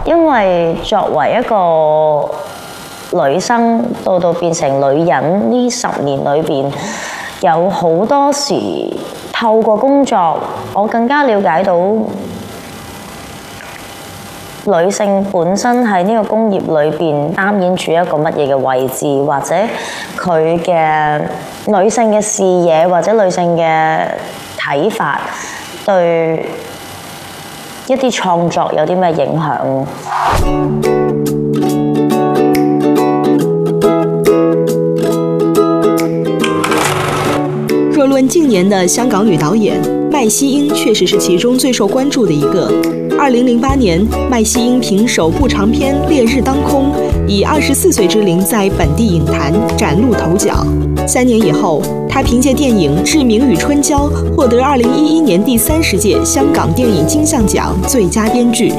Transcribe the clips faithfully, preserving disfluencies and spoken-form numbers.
因為作為一個女生到到變成女人呢十年裏邊，有好多時透過工作，我更加了解到女性本身喺呢個工業裏邊擔演住一個乜嘢嘅位置，或者佢嘅女性嘅視野或者女性嘅睇法對一啲創作有啲咩影響？ 若论近年的香港女导演，麦西英确实是其中最受关注的一个。二零零八年，麦西英凭首部长片《烈日当空》，以二十四岁之龄在本地影坛崭露头角。三年以后，她凭借电影《志明与春娇》获得二零一一年第三十届香港电影金像奖最佳编剧。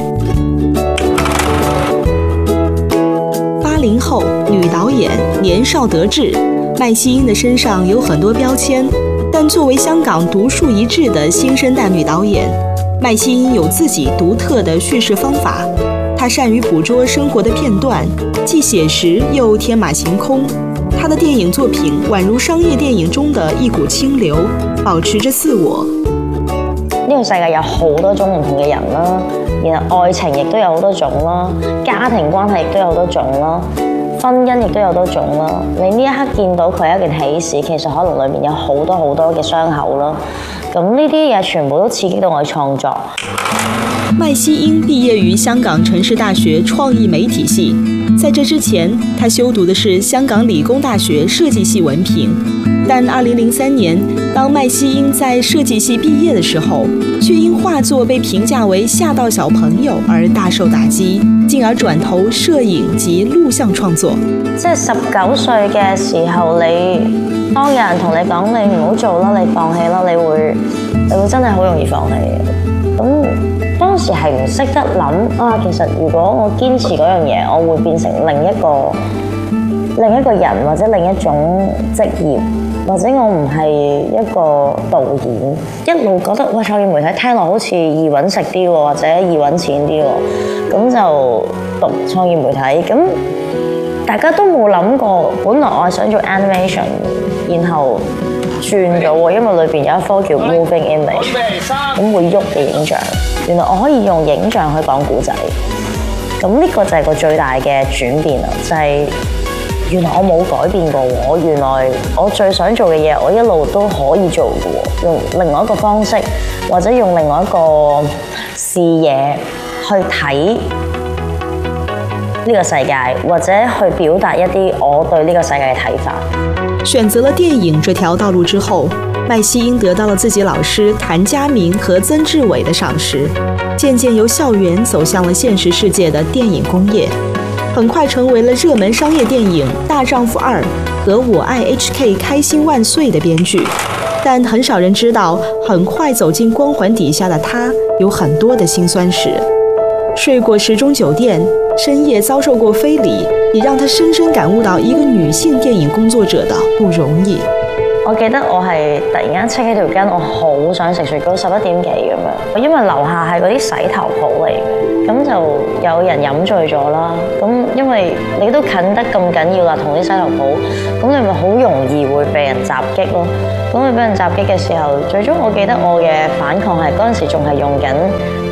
八零后女导演，年少得志，麦西英的身上有很多标签。但作为香港独树一帜的新生代女导演，麦西英有自己独特的叙事方法。她善于捕捉生活的片段，既写实又天马行空。她的電影作品宛如商業電影中的一股清流，保持着自我。 呢個世界有好多種唔同嘅人啦，然後愛情亦都有好多種啦，家庭關係亦都有好多種啦。婚姻亦都有好多種啦，你呢一刻見到佢係一件喜事，其實可能裏面有好多好多嘅傷口啦。咁呢啲嘢全部都刺激到我創作。 麥西英畢業於香港城市大學創意媒體系，在這之前，她修讀的是香港理工大學設計系文憑。但二零零三年，當麥西英在設計系畢業的時候，卻因畫作被評價為嚇到小朋友而大受打擊，進而轉投攝影及錄像創作。 即係十九歲嘅時候，你當有人同你講你唔好做啦，你放棄啦，你會你會真係好容易放棄嘅。咁當時係唔識得諗啊，其實如果我堅持嗰樣嘢，我會變成另一個另一個人或者另一種職業。或者我唔係一個導演，一路覺得哇創意媒體聽落好似易揾食啲喎，或者易揾錢啲喎，咁就讀創意媒體。咁大家都冇諗過，本來我係想做 animation， 然後轉咗喎，因為裏邊有一科叫 moving image， 咁會喐嘅影像，原來我可以用影像去講故仔。咁呢個就係個最大嘅轉變啦，就係、是。原來我冇改變過喎，我原來我最想做嘅嘢，我一路都可以做嘅喎，用另外一個方式，或者用另外一個視野去睇呢個世界，或者去表達一啲我對呢個世界嘅睇法。 選擇了電影這條道路之後，麥西英得到了自己老師譚家明和曾志偉的賞識，漸漸由校園走向了現實世界的電影工業。很快成為了熱門商業電影《大丈夫二》和《我愛 H K 開心萬歲》的編劇，但很少人知道，很快走進光環底下的他有很多的辛酸史。睡過十中酒店，深夜遭受過非禮，也讓他深深感悟到一個女性電影工作者的不容易。 我記得我係突然間戚起條筋，我好想食雪糕，十一點幾咁樣，因為樓下係嗰啲洗頭鋪嚟嘅，咁就有人飲醉咗啦。咁因為你都近得咁緊要啦，同啲洗頭鋪，咁你咪好容易會被人襲擊咯。咁你俾人襲擊嘅時候，最終我記得我嘅反抗係嗰陣時仲係用緊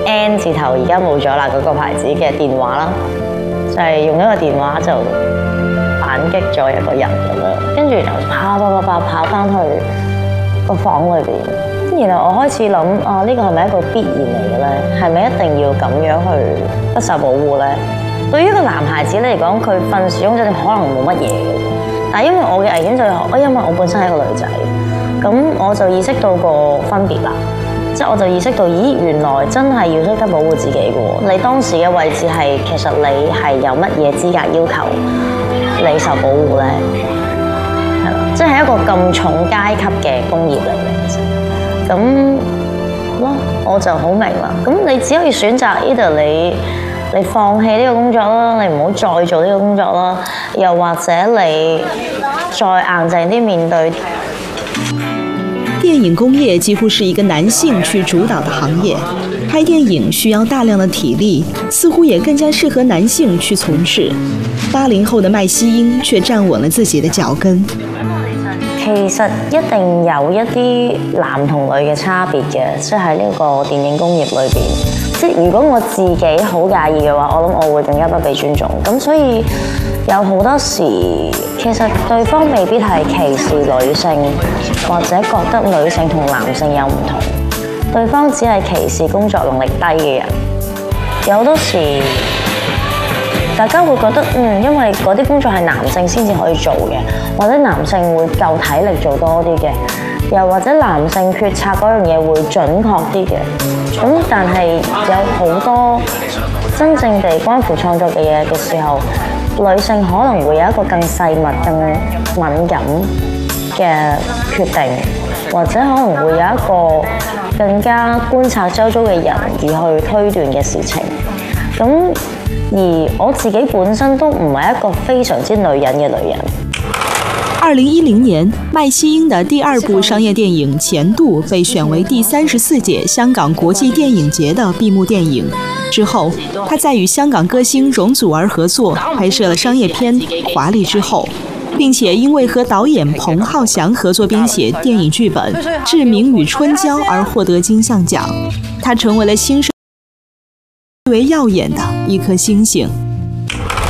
N 字頭，而家冇咗啦嗰個牌子嘅電話啦，就係、是、用一個電話就反擊咗一個人咁樣，跟住就跑跑跑跑跑翻去個房裏邊，然後我開始諗啊，呢個係咪一個必然嚟嘅咧？係咪一定要咁樣去不受保護咧？對於一個男孩子嚟講，佢瞓時鐘真係可能冇乜嘢嘅，但係因為我嘅危險就係、是，因為我本身係一個女仔，咁我就意識到個分別啦。即係我就意識到，咦，原來真係要識得保護自己嘅喎。你當時嘅位置係，其實你係有乜嘢資格要求你受保護咧？係啦，即係一個咁重階級嘅工業嚟嘅，其實咁咯，我就好明啦。咁你只可以選擇 either 你你放棄呢個工作啦，你唔好再做呢個工作啦，又或者你再硬淨啲面對。 電影工業幾乎是一個男性去主導的行業， 拍电影需要大量的体力，似乎也更加适合男性去从事。八零後的麥希英卻站穩了自己的腳跟。 其實一定有一啲男同女嘅差別嘅，即係喺呢個電影工業裏邊。即係如果我自己好介意嘅話，我諗我會更加不被尊重。咁所以有好多時，其實對方未必係歧視女性，或者覺得女性同男性有唔同，對方只係歧視工作能力低嘅人。有好多時，大家會覺得嗯，因為嗰啲工作係男性先至可以做嘅，或者男性會夠體力做多啲嘅，又或者男性決策嗰樣嘢會準確啲嘅。咁但係有好多真正地關乎創作嘅嘢嘅時候，女性可能會有一個更細密、更敏感嘅決定，或者可能會有一個更加觀察周遭嘅人而去推斷嘅事情。咁而我自己本身都唔係一個非常之女人嘅女人。 二零一零年，麥希英的第二部商業電影《前度》被選為第三十四屆香港國際電影節的閉幕電影。之後，她再與香港歌星容祖兒合作，拍攝了商業片《華麗之後》，並且因為和導演彭浩翔合作編寫電影劇本《志明與春嬌》而獲得金像獎。她成為了新生最為耀眼的一顆星星。